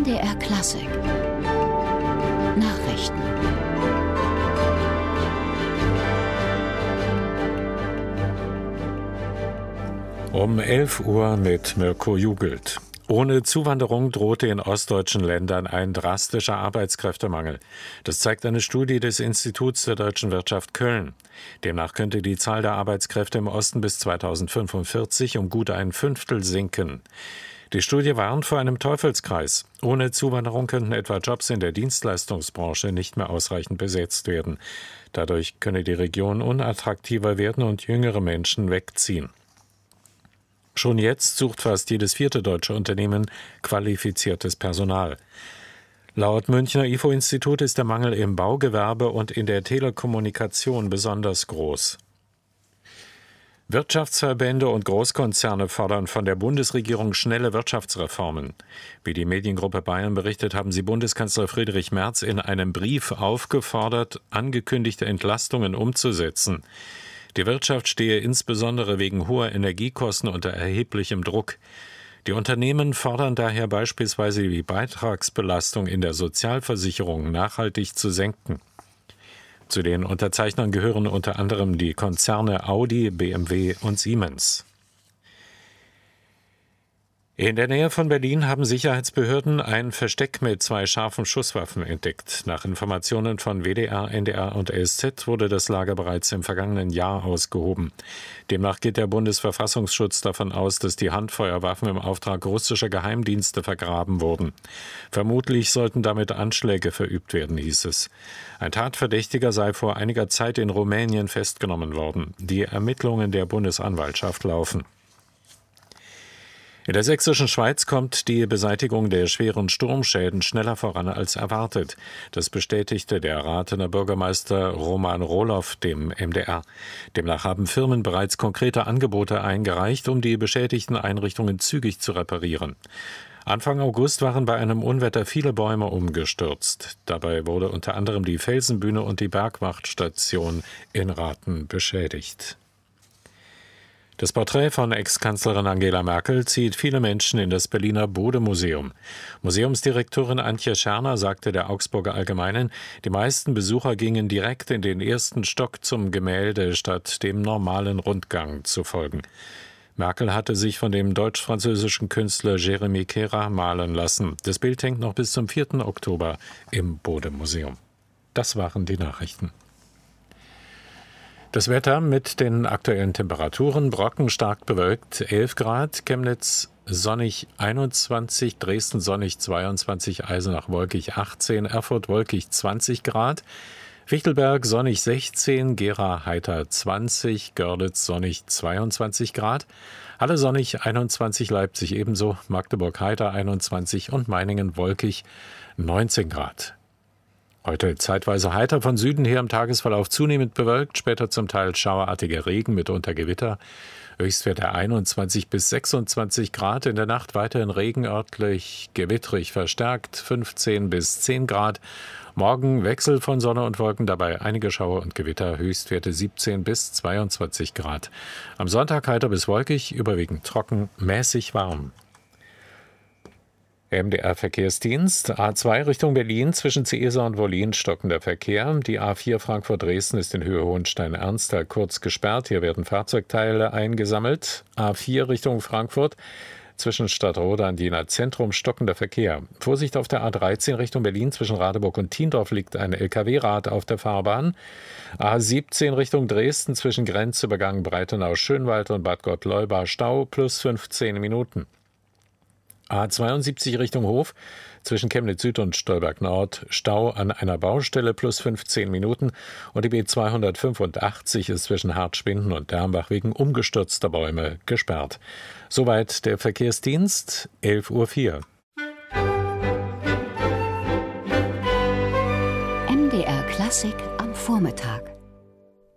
MDR Klassik Nachrichten. Um 11 Uhr mit Mirko Jugelt. Ohne Zuwanderung droht den ostdeutschen Ländern ein drastischer Arbeitskräftemangel. Das zeigt eine Studie des Instituts der deutschen Wirtschaft Köln. Demnach könnte die Zahl der Arbeitskräfte im Osten bis 2045 um gut ein Fünftel sinken. Die Studie warnt vor einem Teufelskreis. Ohne Zuwanderung könnten etwa Jobs in der Dienstleistungsbranche nicht mehr ausreichend besetzt werden. Dadurch könne die Region unattraktiver werden und jüngere Menschen wegziehen. Schon jetzt sucht fast jedes vierte deutsche Unternehmen qualifiziertes Personal. Laut Münchner IFO-Institut ist der Mangel im Baugewerbe und in der Telekommunikation besonders groß. Wirtschaftsverbände und Großkonzerne fordern von der Bundesregierung schnelle Wirtschaftsreformen. Wie die Mediengruppe Bayern berichtet, haben sie Bundeskanzler Friedrich Merz in einem Brief aufgefordert, angekündigte Entlastungen umzusetzen. Die Wirtschaft stehe insbesondere wegen hoher Energiekosten unter erheblichem Druck. Die Unternehmen fordern daher beispielsweise die Beitragsbelastung in der Sozialversicherung nachhaltig zu senken. Zu den Unterzeichnern gehören unter anderem die Konzerne Audi, BMW und Siemens. In der Nähe von Berlin haben Sicherheitsbehörden ein Versteck mit 2 scharfen Schusswaffen entdeckt. Nach Informationen von WDR, NDR und SZ wurde das Lager bereits im vergangenen Jahr ausgehoben. Demnach geht der Bundesverfassungsschutz davon aus, dass die Handfeuerwaffen im Auftrag russischer Geheimdienste vergraben wurden. Vermutlich sollten damit Anschläge verübt werden, hieß es. Ein Tatverdächtiger sei vor einiger Zeit in Rumänien festgenommen worden. Die Ermittlungen der Bundesanwaltschaft laufen. In der sächsischen Schweiz kommt die Beseitigung der schweren Sturmschäden schneller voran als erwartet. Das bestätigte der Rathener Bürgermeister Roman Rohloff dem MDR. Demnach haben Firmen bereits konkrete Angebote eingereicht, um die beschädigten Einrichtungen zügig zu reparieren. Anfang August waren bei einem Unwetter viele Bäume umgestürzt. Dabei wurde unter anderem die Felsenbühne und die Bergwachtstation in Rathen beschädigt. Das Porträt von Ex-Kanzlerin Angela Merkel zieht viele Menschen in das Berliner Bode-Museum. Museumsdirektorin Antje Scherner sagte der Augsburger Allgemeinen, die meisten Besucher gingen direkt in den ersten Stock zum Gemälde, statt dem normalen Rundgang zu folgen. Merkel hatte sich von dem deutsch-französischen Künstler Jérémy Kera malen lassen. Das Bild hängt noch bis zum 4. Oktober im Bode-Museum. Das waren die Nachrichten. Das Wetter mit den aktuellen Temperaturen: Brocken stark bewölkt 11 Grad, Chemnitz sonnig 21, Dresden sonnig 22, Eisenach wolkig 18, Erfurt wolkig 20 Grad, Fichtelberg sonnig 16, Gera heiter 20, Görlitz sonnig 22 Grad, Halle sonnig 21, Leipzig ebenso, Magdeburg heiter 21 und Meiningen wolkig 19 Grad. Heute zeitweise heiter, von Süden her im Tagesverlauf zunehmend bewölkt, später zum Teil schauerartiger Regen, mitunter Gewitter. Höchstwerte 21 bis 26 Grad, in der Nacht weiterhin Regen, örtlich gewittrig verstärkt, 15 bis 10 Grad. Morgen Wechsel von Sonne und Wolken, dabei einige Schauer und Gewitter, Höchstwerte 17 bis 22 Grad. Am Sonntag heiter bis wolkig, überwiegend trocken, mäßig warm. MDR-Verkehrsdienst. A2 Richtung Berlin zwischen Ciesa und Wollin stockender Verkehr. Die A4 Frankfurt-Dresden ist in Höhe Hohenstein-Ernsthal kurz gesperrt. Hier werden Fahrzeugteile eingesammelt. A4 Richtung Frankfurt zwischen Stadtroda und Jena Zentrum stockender Verkehr. Vorsicht auf der A13 Richtung Berlin zwischen Radeburg und Thiendorf liegt ein LKW-Rad auf der Fahrbahn. A17 Richtung Dresden zwischen Grenzübergang Breitenau-Schönwald und Bad Gottleuba Stau plus 15 Minuten. A72 Richtung Hof zwischen Chemnitz Süd und Stolberg Nord Stau an einer Baustelle plus 15 Minuten und die B285 ist zwischen Hartschwinden und Dermbach wegen umgestürzter Bäume gesperrt. Soweit der Verkehrsdienst, 11:04 Uhr. MDR Klassik am Vormittag.